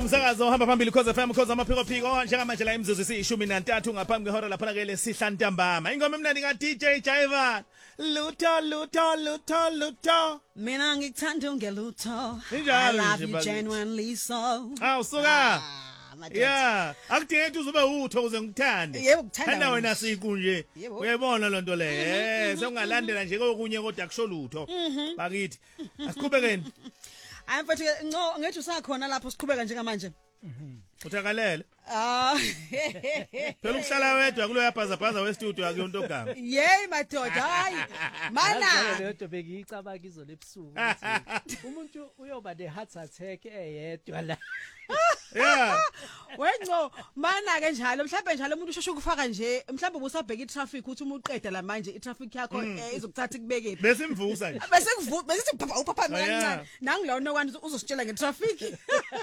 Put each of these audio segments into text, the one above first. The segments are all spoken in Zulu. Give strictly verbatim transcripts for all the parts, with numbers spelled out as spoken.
Umsakazo uhamba phambili Khoza F M Khoza amaphiko phiko njengamanje la imizuzu isishumi nantathu ngaphambi kwehora lapha ke lesihlanu ntambama ingoma emnandi ka D J Jaivan Lutho Lutho Lutho Lutho mina ngikuthanda ungelutho I Injalo love nje you genuinely so Aw suka Yeah akudingeki uzobe utho uze ngikuthande Yebo ukuthanda Thanda wena siqu nje Yebo. uyayibona lo nto le eh sekungalandela nje kokunye kodwa akusho lutho bakithi asiqhubekeni Hayi mfethu no ngithi usakhona lapho siqhubeka njengamanje uthakalele Ah phela ukuhlala wedwa kulo yabhaza bhaza we studio akuyonto gama Yey madoda hayi mana lento bekicabanga izolo ebusuku umuntu uyoba ne heart attack eyedwa la Yeah Wenco mana ke njalo mhlawumbe njalo umuntu ushosha ukufaka nje mhlawumbe ubusabheka itraffic uthi uma uqeda la manje itraffic yakho izokuthatha kubeke bese imvusa nje bese kuvuka bese siphapha uphapha Yeah. kancane nangilona kwani uzositshela ngetraffic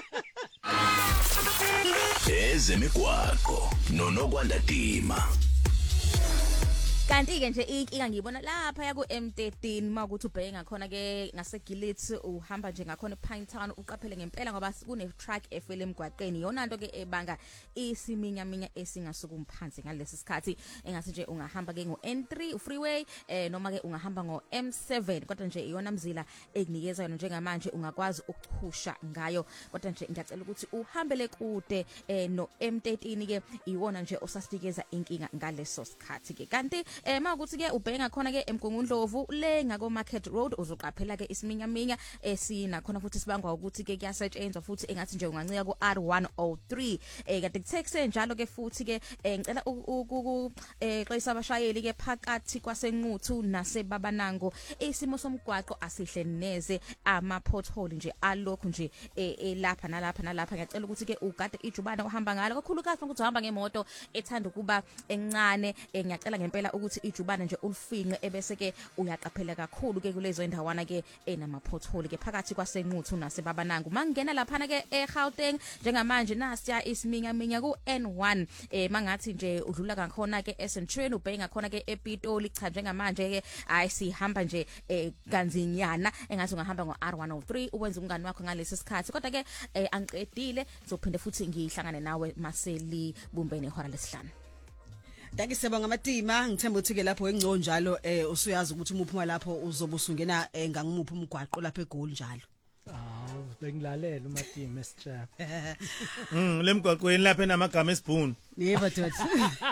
Ezemigwaqo nonokwanda Dima. Kanti ke nje inkinga ngibona lapha ya ku M thirteen makuthi ubheke ngakhona ke ngaseGillet uhamba nje ngakhona ePinetown uqaphele ngempela ngoba kune truck efele emgwaqeni yona into ke ebanga isiminya minya esingasukumphansi ngalesi sikhathi engase nje ungahamba ke ngo N three ufreeway eh noma ke ungahamba ngo M seven kodwa nje iyona mzila ekunikeza yona njengamanje ungakwazi ukuchusha ngayo kodwa nje ngiyacela ukuthi uhambele kude eh no M thirteen ke iwona nje osasinikeza inkinga ngaleso sikhathi ke kanti eh makuthi ke ubhenga khona ke eMgungundlovu le ngako Market Road uzoqaphela ke isiminya minya esina khona futhi sibangwa ukuthi ke kuyasetshenzwa futhi engathi nje ungancika ku R one oh three eh kade kuthekse njalo ke futhi ke ngicela uku eh xolisa abashayeli ke phakathi kwasenquthu nasebabanango isimo somgwaqo asihle neze ama pothole nje alokhu nje elapha nalapha nalapha ngiyacela ukuthi ke ugade ijubana ohamba ngalo kakhulukazi ukuthi uhamba ngemoto ethanda ukuba encane ngiyacela ngempela ukuthi ijubana nje ulifinqe ebese ke uyaqaphela kakhulu ke kulezo indawana ke enama pothole ke phakathi kwasenquthu nasebabanango mangena lapha ke eGauteng njengamanje nasiya isiminya minya ku N one eh mangathi nje udlula ngakhona ke eSentren ubhenga khona ke ePitoli cha njengamanje ke hayi sihamba nje kanzinyana engathi ungahamba ngo R one oh three uwenza umngani wakho ngalesi sikhathi kodwa ke angiqedile zophinde futhi ngihlangane nawe maseli bumbene ihora lesihlanu Danke siyabonga Matima ngithemba ukuthi ke lapho engcono njalo eh usuyazi ukuthi uma uphuma lapho uzobe usungena ngangimuphi umgwaqo lapha eGoli njalo Awu bengilalela uMatima Strap Mm lemgwaqweni lapha enamagama esibhunu Yebo dothi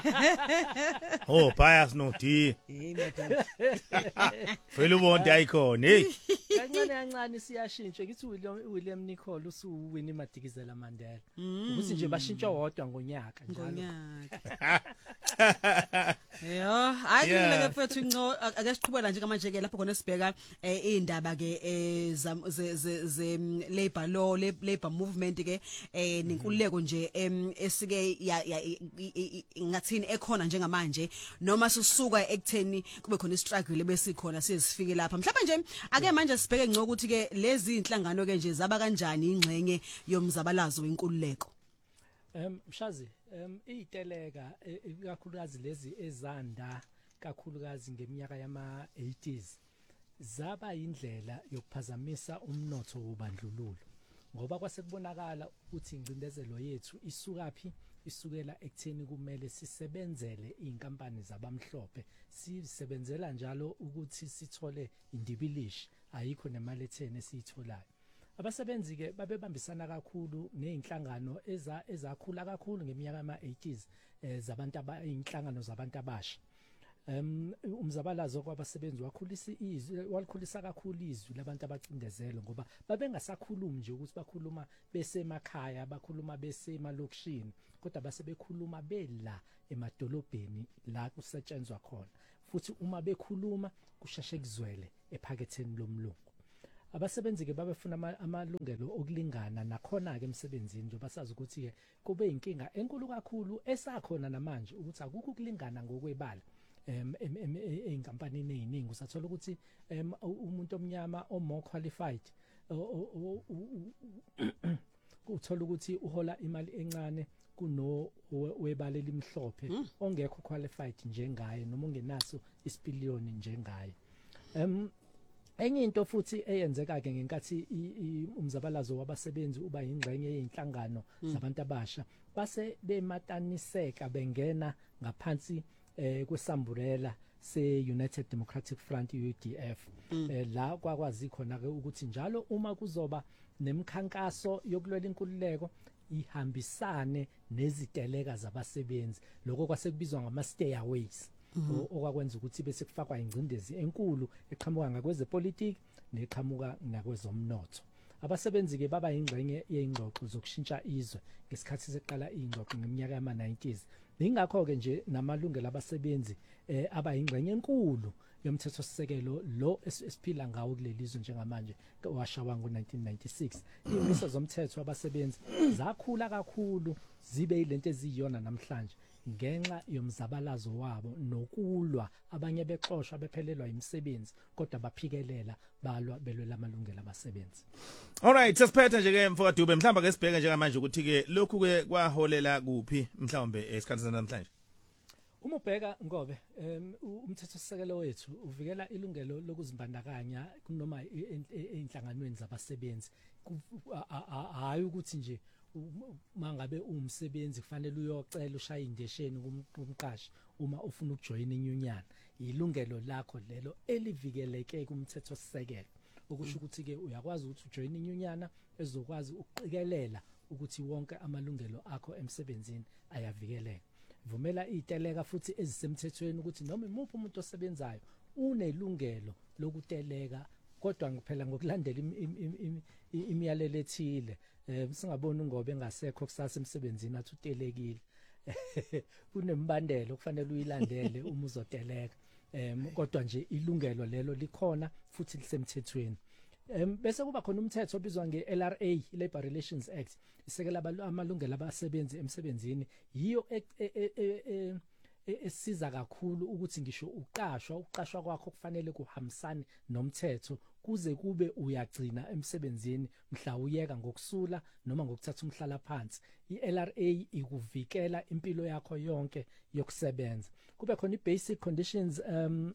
Oh bias no D Yebo dothi Phela ubonke ayikhona hey kancane kancane siyashintsha ngithi William Nicole usuwini Madikizela Mandela ukuthi nje bashintsha wodwa ngonyaka njalo ngonyaka Yo ayikile ke mfethu inco ake siqhubela nje manje ke lapho khona sibheka indaba ke ze labor law labor movement ke nenkululeko nje esike ngathini ekhona njengamanje noma sisuka ekutheni kube khona istruggle besikhona sizifike lapha mhlawumbe nje ake manje sibheke ngco ukuthi ke lezi inhlangano ke nje zaba kanjani ingxenye yomzabalazo wenkululeko em mshazi em iteleka kakhulukazi lezi ezanda kakhulukazi ngeminyaka yama eighties zaba indlela yokuphazamisa umnotho wobandlululo ngoba kwase kubonakala ukuthi ingcindezelo yethu isukaphi isukela ekutheni kumele sisebenzele inkampani zabamhlophe sisebenzela njalo ukuthi sithole indibilish ayikho nemali ethene siyitholayo abasebenzi ke babebambisana kakhulu nezinhlangano eza ezakhula kakhulu ngeminyaka yama eighties zabantu abayinhlangano zabantu abasha Um umzabalazo kwabasebenzi wakhulisa izwi walikhulisa kakhulu izwi labantu abacindezelo ngoba babengasakhulumi nje ukuthi bakhuluma besemakhaya bakhuluma besemalokishini kodwa basebekhuluma bela emadolobheni la kusetshenzwa khona futhi uma bekhuluma kusheshe kuzwele ephaketheni lomlungu abasebenzi ke babefuna amalungelo okulingana nakhona ke emsebenzini nje basazi ukuthi ke kube inkinga enkulu kakhulu esakhona namanje ukuthi akukho ukulingana ngokwebala em einkampanini eziningi usathola ukuthi umuntu omnyama o more qualified uthola ukuthi uhola imali encane kuno webale limhlophe ongekho qualified njengaye noma ungenaso isipiliyoni njengaye em Enye into futhi eyenzeka ke ngenkathi umzabalazo wabasebenzi uba ingxenye yeinhlangano zabantu abasha base bemataniseka bengena ngaphansi eh kwesamburela se United Democratic Front U D F eh, la kwakwazi khona ke ukuthi njalo uma kuzoba nemkhankaso yokulwela inkululeko ihambisane neziteleka zabasebenzi lokho kwase kubizwa ngama stayaways okwakwenza ukuthi bese kufakwa ingcindezi enkulu eqhamuka ngakwezepolitiki neqhamuka nakwezomnotho. Abasebenzi ke baba ingxenye yeingxoxo zokushintsha izwe ngesikhathi seqala ingxoxo ngeminyaka yama nineties. Ingakho ke nje namalungelo abasebenzi eh aba ingxenye enkulu yomthetho sisekelo lo esiphila ngawo kulelizwe njengamanje washawa ngo nineteen ninety-six. Izimiso zomthetho wabasebenzi zakhula kakhulu zibe ilento eziyona namhlanje ngenxa yomzabalazo wabo nokulwa abanye bexoshwa bephelelwa imisebenzi kodwa baphikelela balwa belwela amalungelo abasebenzi. Alright, sesiphethe nje ke mfowethu Dube mhlamba ke sibheke njengamanje ukuthi ke lokhu ke kwaholela kuphi mhlawumbe esikhathi sanamhlanje. Uma ubheka ngobe umthetho sisekelo wethu uvikela ilungelo lokuzimbandakanya kunoma einhlanganweni zabasebenzi hayi ukuthi nje mangabe umsebenzi kufanele uyocela ushaya indesheni kumqashi uma ufuna ukujoin inyunyana ilungelo lakho lelo elivikeleke kumthetho sisekelo okusho ukuthi ke uyakwazi ukuthi ujoin inyunyana ezokwazi ukuqikelela ukuthi wonke amalungelo akho emsebenzini ayavikeleka. Vumela iteleka futhi ezisemthethweni ukuthi noma imuphi umuntu osebenzayo unelungelo lokuteleka kodwa ngiphela ngokulandela imiyalelo ethile. Eh singabona ngobe engasekho kusasa emsebenzini athi utelekile. Kunembandelo kufanele uyilandele uma uzoteleka. Em kodwa nje ilungelo lelo likhona futhi lisemthethweni. Em bese kuba khona umthetho obizwa nge-L R A, Labour Relations Act, isekela amalungelo abasebenzi emsebenzini. Yiyo esiza kakhulu ukuthi ngisho uqashwa uqashwa kwakho kufanele kuhambisane nomthetho kuze kube uyagcina emsebenzini mhla uyeka ngokusula noma ngokuthatha umhlala phansi. I-L R A ikuvikela impilo yakho yonke yokusebenza. Kube khona i-Basic Conditions um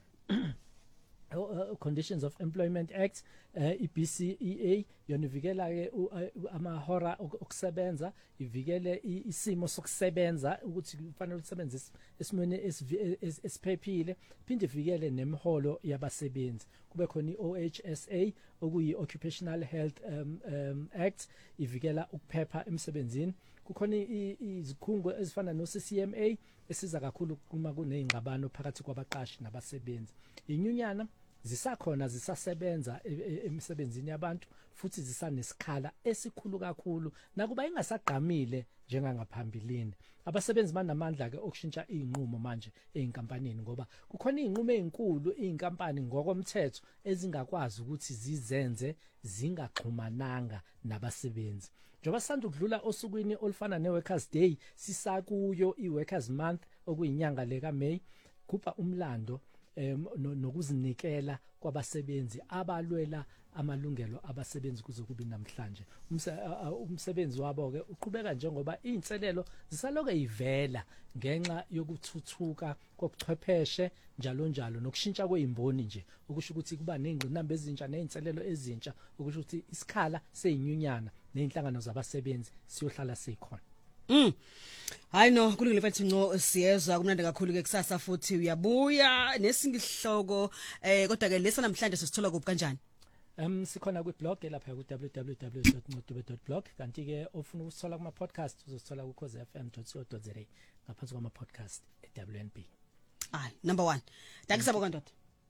Uh, Conditions of Employment Act, uh, i-B C E A yonivikela ke amahora okusebenza, ivikele isimo sokusebenza ukuthi kufanele usebenze esimene esiphephile, phinde ivikele nemiholo yabasebenzi. Kube khona i-O H S A okuyi Occupational Health um, um, Act ivikela ukuphepha emsebenzini. Kukhona izikhungo ezifana no C C M A esiza kakhulu uma kunezingxabano phakathi kwabaqashi nabasebenzi. Inyunyana zisakhona zisasebenza emsebenzini yabantu futhi zisanesikhala esikhulu kakhulu nakuba ingasaqhamile njengangaphambilini. Abasebenzi banamandla ke okushintsha izinqumo manje einkampanini ngoba kukhona izinqumo ezinkulu izinkampani ngokomthetho ezingakwazi ukuthi zizenze zingaxhumananga nabasebenzi. Njoba sanda ukudlula osukwini olufana neWorkers Day sisakuyo iWorkers Month okuyinyanga leka May kupha umlando em nokuzinikela kwabasebenzi abalwela amalungelo abasebenzi kuze kube namhlanje. Umsebenzi wabo ke uqhubeka njengoba inselelo zisaloke ivela ngenxa yokuthuthuka kokuchwepheshe njalo njalo nokushintsha kweimboni nje ukusho ukuthi kuba nezingqinamba ezintsha nezinselelo ezintsha ukusho ukuthi isikhala seyinyunyana nezinhlangano zabasebenzi siyohlala sikhona. Mm. Hayi no kulungile mfethu Nco siyezwa kumnandi kakhulu ke kusasa futhi uyabuya nesingihloko eh kodwa ke lesa namhlanje sisithola kuphi kanjani? Um sikhona ku blog lapha ku w w w dot ncodube dot blog kanti ke ofuna ukusithola kuma podcast uzosithola ku cause f m dot co dot za ngaphansi kwama podcast e W N B. Ay number one. Dakusabo kandoda.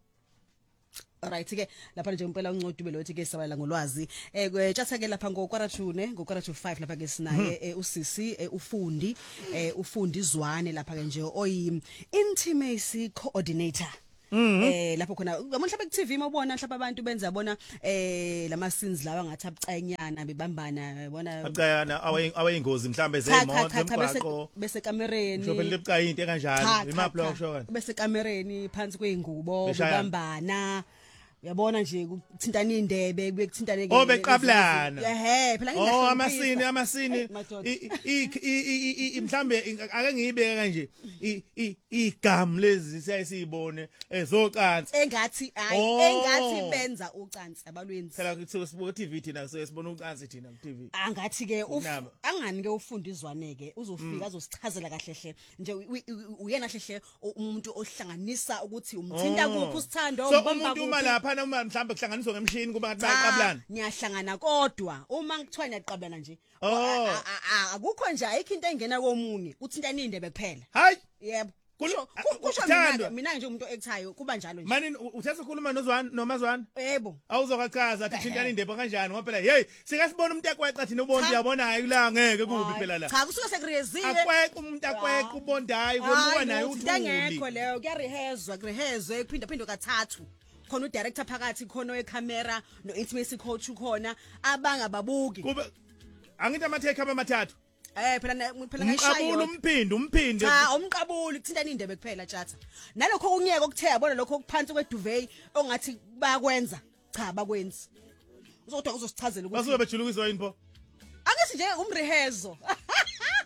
Alright ke lapha nje impela uNcodube lothi ke sabala ngolwazi eh kwethatha ke lapha ngokwaratshune ngokwarathu five lapha ke sinaye usisi ufundi eh ufundi Zwane lapha ke nje oyi intimacy coordinator. Eh lapho khona mhlawumbe ku T V mawubona mhlawumbe abantu benza bona eh lama scenes lawa ngathi abucanyana bebambana bona abucayana awayingozi mhlawumbe zemoto emgwaqo bese kamereni mhlawumbe libucayi into enganjalo ima block shona bese kamereni phansi kweingubo bebambana uyabona nje ukuthintana indebe kube kuthintane Oh, beqabulana. ehe phela Oh, amasini amasini Eh, madoda. i- i- i- i- i- mhlambe ake ngiyibeke kanje i- i- igam lezi siyayisibone ezocansi engathi hayi Oh. engathi benza ucansi abalwenzi phela kuthiwa sibuka T V thina so sibona ucansi thina ku T V angathi ke Naba. angani ke ufunda izwane ke uzofika azosichazela kahle hle nje u- u- uyena hlehle umuntu ohlanganisa ukuthi umthinta kuphi usithando so umbamba umuntu uma kuphi. lapha uma mhlambe kuhlanganiswa ngemshini kuba ngathi Cha, bayaqablana niyahlangana kodwa uma ngithiwa niyaqablana nje Oh. a- a- a- akukho nje ayikho into engena komunye uthintana indebe kuphela hayi yebo Kulu- kusho a- ku- kusho uthandwa. mina mina nje umuntu ekuthayo kuba njalo nje mani uthethe ukukhuluma nozwana nomazwana yebo awuzokachaza athi thintana indebe kanjani ngoba phela hey sike sibona umuntu ekweqa thina ubonke Cha. uyabona hayi la ngeke kubi Hayi, phela la cha kusuke sekureziwe akweqa umuntu akweqa ubondayi kwemuka naye into engekho uthuli leyo kuyarehezwa kurehezwe kuphinda phindwe kathathu khona udirector phakathi khona wecamera no intimacy coach ukhona abangababuki kube angithi amatheke amathathu eh phela na- phela umqabula ngayishayo umphindi umphindi cha umqabuli kuthintana indebe kuphela tjatha nalokho kunyeke okuthe yabona lokho kuphansi kweduvet ongathi bayakwenza cha bakwenzi uzodwa uzosichazela ukuthi basuke bejulukiswa yini pho angithi nje umrehezo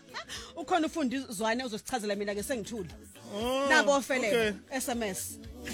ukhona ufunda izwane uzosichazela mina ke sengithule Oh, nabo ofele okay. S M S